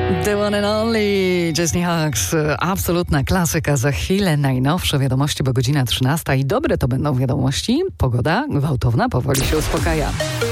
The one and only Disney Hawks. Absolutna klasyka. Za chwilę najnowsze wiadomości, bo godzina 13 i dobre to będą wiadomości. Pogoda gwałtowna powoli się uspokaja.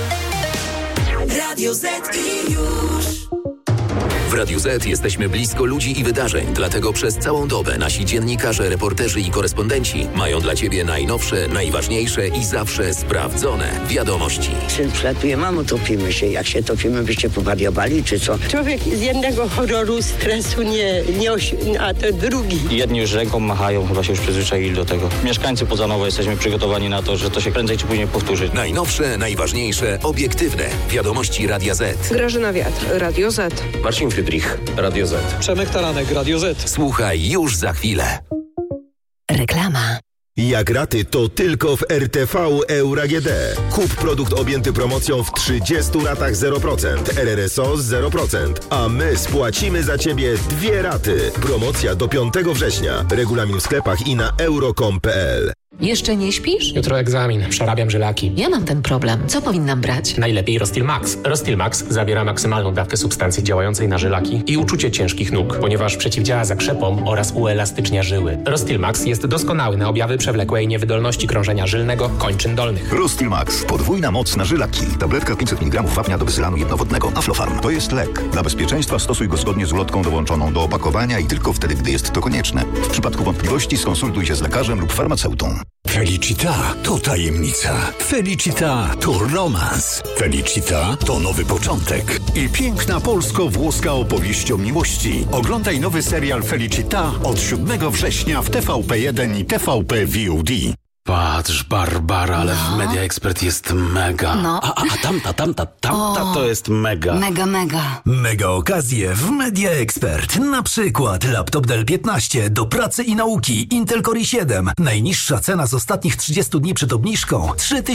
Radio Z i już. W Radiu Z jesteśmy blisko ludzi i wydarzeń, dlatego przez całą dobę nasi dziennikarze, reporterzy i korespondenci mają dla Ciebie najnowsze, najważniejsze i zawsze sprawdzone wiadomości. Syn przylatuje, mamo, topimy się. Jak się topimy, byście powariowali, czy co? Człowiek z jednego horroru, stresu a to drugi. Jedni już ręką machają, chyba się już przyzwyczaili do tego. Mieszkańcy Podzanowa jesteśmy przygotowani na to, że to się prędzej czy później powtórzy. Najnowsze, najważniejsze, obiektywne wiadomości Radia Z. Grażyna Wiatr, Radio Z. Marcin Friedrich, Radio Z. Przemek Taranek, Radio Z. Słuchaj już za chwilę. Reklama. Jak raty, to tylko w RTV Euro AGD. Kup produkt objęty promocją w 30 ratach 0%, RRSO 0%, a my spłacimy za Ciebie 2 raty. Promocja do 5 września. Regulamin w sklepach i na euro.com.pl. Jeszcze nie śpisz? Jutro egzamin, przerabiam żylaki. Ja mam ten problem. Co powinnam brać? Najlepiej Rostil Max. Rostil Max zawiera maksymalną dawkę substancji działającej na żylaki i uczucie ciężkich nóg, ponieważ przeciwdziała zakrzepom oraz uelastycznia żyły. Rostil Max jest doskonały na objawy przewlekłej niewydolności krążenia żylnego kończyn dolnych. Rostil Max. Podwójna moc na żylaki. Tabletka 500 mg wapnia do wyzylanu jednowodnego. Aflofarm. To jest lek. Dla bezpieczeństwa stosuj go zgodnie z ulotką dołączoną do opakowania i tylko wtedy, gdy jest to konieczne. W przypadku wątpliwości skonsultuj się z lekarzem lub farmaceutą. Felicita to tajemnica. Felicita to romans. Felicita to nowy początek i piękna polsko-włoska opowieść o miłości. Oglądaj nowy serial Felicita od 7 września w TVP1 i TVP VOD. Patrz, Barbara, ale w Media Expert jest mega. No. A tamta to jest mega. Mega. Mega okazje w Media Expert. Na przykład laptop Dell 15 do pracy i nauki Intel Core i7. Najniższa cena z ostatnich 30 dni przed obniżką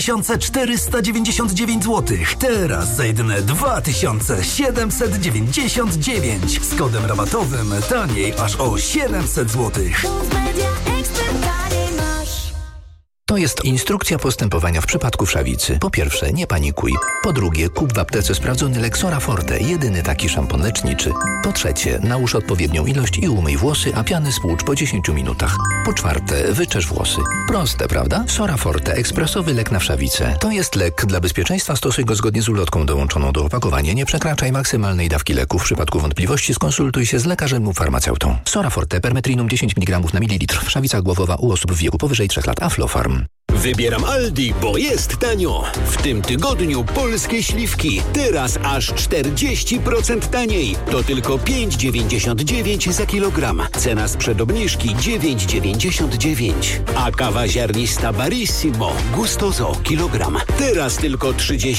3499 zł. Teraz za jedyne 2799. Z kodem rabatowym taniej aż o 700 zł. To jest instrukcja postępowania w przypadku wszawicy. Po pierwsze, nie panikuj. Po drugie, kup w aptece sprawdzony lek Sora Forte, jedyny taki szampon leczniczy. Po trzecie, nałóż odpowiednią ilość i umyj włosy, a piany spłucz po 10 minutach. Po czwarte, wyczesz włosy. Proste, prawda? Sora Forte, ekspresowy lek na wszawicę. To jest lek. Dla bezpieczeństwa stosuj go zgodnie z ulotką dołączoną do opakowania. Nie przekraczaj maksymalnej dawki leku. W przypadku wątpliwości skonsultuj się z lekarzem lub farmaceutą. Sora Forte, permetrinum 10 mg na mililitr. Wszawica głowowa u osób w wieku powyżej 3 lat. Aflofarm. Wybieram Aldi, bo jest tanio. W tym tygodniu polskie śliwki. Teraz aż 40% taniej. To tylko 5,99 za kilogram. Cena sprzed obniżki 9,99. A kawa ziarnista Barissimo Gustoso kilogram. Teraz tylko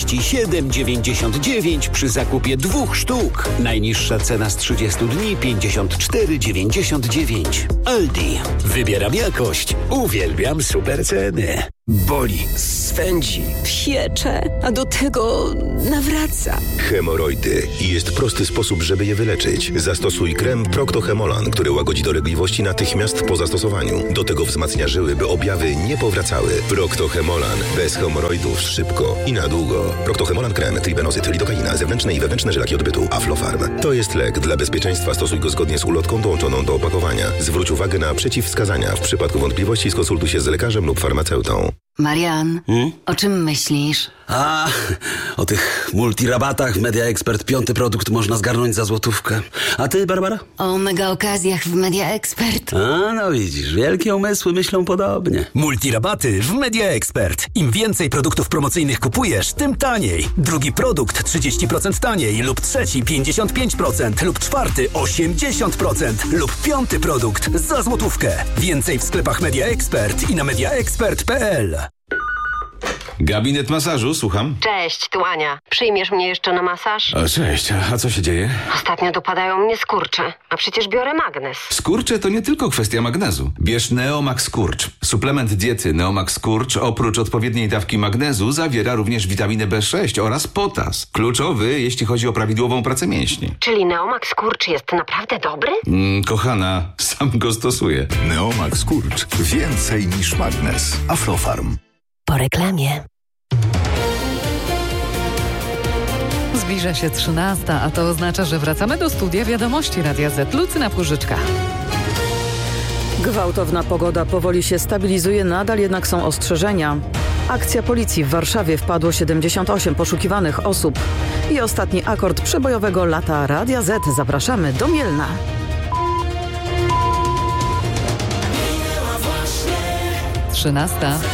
37,99 przy zakupie 2 sztuk. Najniższa cena z 30 dni 54,99. Aldi. Wybieram jakość. Uwielbiam super ceny. Boli, swędzi, Piecze, a do tego nawraca. Hemoroidy. I jest prosty sposób, żeby je wyleczyć. Zastosuj krem Procto-Hemolan, który łagodzi dolegliwości natychmiast po zastosowaniu. Do tego wzmacnia żyły, by objawy nie powracały. Procto-Hemolan. Bez hemoroidów szybko i na długo. Procto-Hemolan krem, tribenozyt, lidokaina, zewnętrzne i wewnętrzne żylaki odbytu. Aflofarm. To jest lek. Dla bezpieczeństwa stosuj go zgodnie z ulotką dołączoną do opakowania. Zwróć uwagę na przeciwwskazania. W przypadku wątpliwości skonsultuj się z lekarzem lub farmaceutą. Marian, o czym myślisz? O tych multirabatach w Media Expert 5. produkt można zgarnąć za złotówkę. A ty, Barbara? O mega okazjach w Media Expert. No widzisz, wielkie umysły myślą podobnie. Multirabaty w Media Expert. Im więcej produktów promocyjnych kupujesz, tym taniej. Drugi produkt 30% taniej lub trzeci 55% lub czwarty 80% lub 5. produkt za złotówkę. Więcej w sklepach Media Expert i na mediaexpert.pl. Gabinet masażu, słucham. Cześć, tu Ania. Przyjmiesz mnie jeszcze na masaż? Cześć, a co się dzieje? Ostatnio dopadają mnie skurcze, a przecież biorę magnez. Skurcze to nie tylko kwestia magnezu. Bierz Neomax Skurcz. Suplement diety Neomax Skurcz oprócz odpowiedniej dawki magnezu zawiera również witaminę B6 oraz potas. Kluczowy, jeśli chodzi o prawidłową pracę mięśni. Czyli Neomax Skurcz jest naprawdę dobry? Kochana, sam go stosuję. Neomax Skurcz. Więcej niż magnez. Aflofarm. Po reklamie. Zbliża się 13, a to oznacza, że wracamy do studia Wiadomości Radia Z. Lucyna Purżyczka. Gwałtowna pogoda powoli się stabilizuje, nadal jednak są ostrzeżenia. Akcja policji w Warszawie wpadło 78 poszukiwanych osób. I ostatni akord przebojowego lata Radia Z. Zapraszamy do Mielna. 13.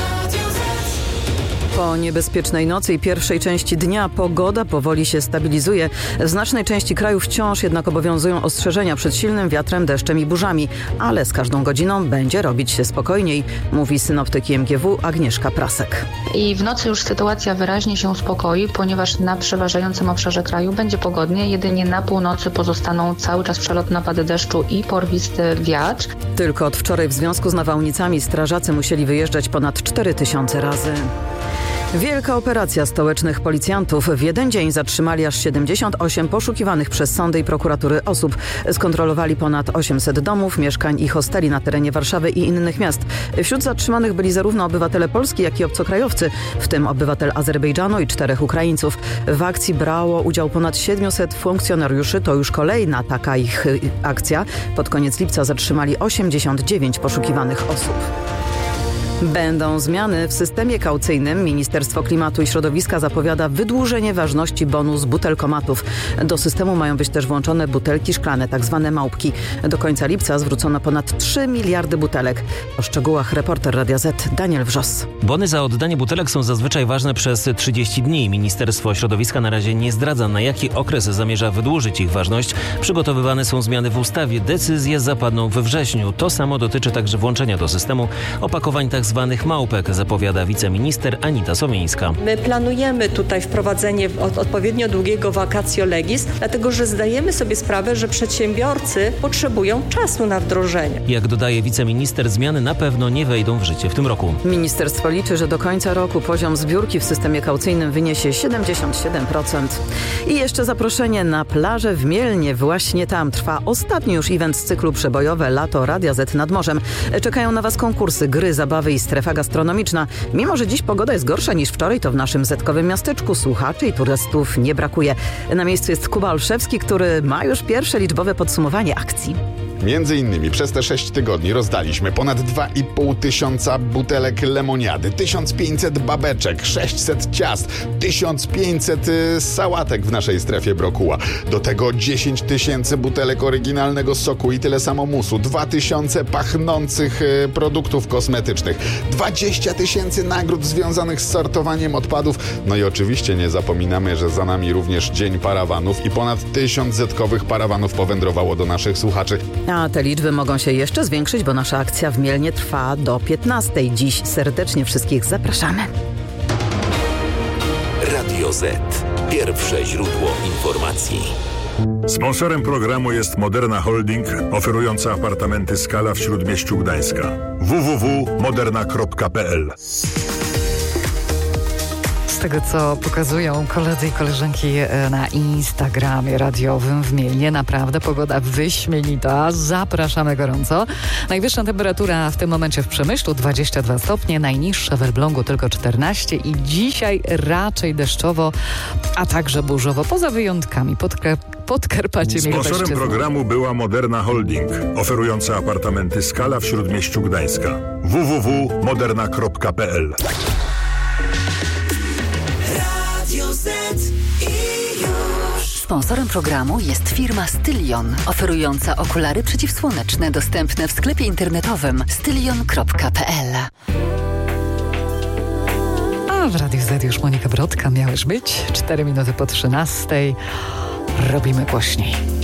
Po niebezpiecznej nocy i pierwszej części dnia pogoda powoli się stabilizuje. W znacznej części kraju wciąż jednak obowiązują ostrzeżenia przed silnym wiatrem, deszczem i burzami, ale z każdą godziną będzie robić się spokojniej, mówi synoptyk MGW Agnieszka Prasek. I w nocy już sytuacja wyraźnie się uspokoi, ponieważ na przeważającym obszarze kraju będzie pogodnie. Jedynie na północy pozostaną cały czas przelotne napady deszczu i porwisty wiatr. Tylko od wczoraj w związku z nawałnicami strażacy musieli wyjeżdżać ponad 4000 razy. Wielka operacja stołecznych policjantów. W jeden dzień zatrzymali aż 78 poszukiwanych przez sądy i prokuratury osób. Skontrolowali ponad 800 domów, mieszkań i hosteli na terenie Warszawy i innych miast. Wśród zatrzymanych byli zarówno obywatele Polski, jak i obcokrajowcy, w tym obywatel Azerbejdżanu i 4 Ukraińców. W akcji brało udział ponad 700 funkcjonariuszy. To już kolejna taka ich akcja. Pod koniec lipca zatrzymali 89 poszukiwanych osób. Będą zmiany w systemie kaucyjnym. Ministerstwo Klimatu i Środowiska zapowiada wydłużenie ważności bonu z butelkomatów. Do systemu mają być też włączone butelki szklane, tzw. małpki. Do końca lipca zwrócono ponad 3 miliardy butelek. O szczegółach reporter Radia Z Daniel Wrzos. Bony za oddanie butelek są zazwyczaj ważne przez 30 dni. Ministerstwo Środowiska na razie nie zdradza, na jaki okres zamierza wydłużyć ich ważność. Przygotowywane są zmiany w ustawie. Decyzje zapadną we wrześniu. To samo dotyczy także włączenia do systemu opakowań tzw. małpek, zapowiada wiceminister Anita Sowińska. My planujemy tutaj wprowadzenie odpowiednio długiego vacatio legis, dlatego że zdajemy sobie sprawę, że przedsiębiorcy potrzebują czasu na wdrożenie. Jak dodaje wiceminister, zmiany na pewno nie wejdą w życie w tym roku. Ministerstwo liczy, że do końca roku poziom zbiórki w systemie kaucyjnym wyniesie 77%. I jeszcze zaproszenie na plażę w Mielnie. Właśnie tam trwa ostatni już event z cyklu Przebojowe Lato Radia Z nad morzem. Czekają na Was konkursy, gry, zabawy i strefa gastronomiczna. Mimo że dziś pogoda jest gorsza niż wczoraj, to w naszym zetkowym miasteczku słuchaczy i turystów nie brakuje. Na miejscu jest Kuba Olszewski, który ma już pierwsze liczbowe podsumowanie akcji. Między innymi przez te 6 tygodni rozdaliśmy ponad 2,5 tysiąca butelek lemoniady, 1500 babeczek, 600 ciast, 1500 sałatek w naszej strefie brokuła. Do tego 10 tysięcy butelek oryginalnego soku i tyle samo musu, 2000 pachnących produktów kosmetycznych, 20 tysięcy nagród związanych z sortowaniem odpadów. No i oczywiście nie zapominamy, że za nami również Dzień Parawanów i ponad 1000 zetkowych parawanów powędrowało do naszych słuchaczy. A te liczby mogą się jeszcze zwiększyć, bo nasza akcja w Mielnie trwa do 15. Dziś serdecznie wszystkich zapraszamy. Radio Z. Pierwsze źródło informacji. Sponsorem programu jest Moderna Holding, oferująca apartamenty Skala w Śródmieściu Gdańska. www.moderna.pl. Z tego, co pokazują koledzy i koleżanki na Instagramie radiowym w Mielnie, naprawdę pogoda wyśmienita. Zapraszamy gorąco. Najwyższa temperatura w tym momencie w Przemyślu 22 stopnie, najniższa w Elblągu tylko 14 i dzisiaj raczej deszczowo, a także burzowo, poza wyjątkami. Podkarpacie Sponsorem programu była Moderna Holding, oferująca apartamenty Skala w Śródmieściu Gdańska. www.moderna.pl. Sponsorem programu jest firma Stylion, oferująca okulary przeciwsłoneczne dostępne w sklepie internetowym stylion.pl. A w Radiu Z już Monika Brodka miałeś być. 4 minuty po 13. Robimy głośniej.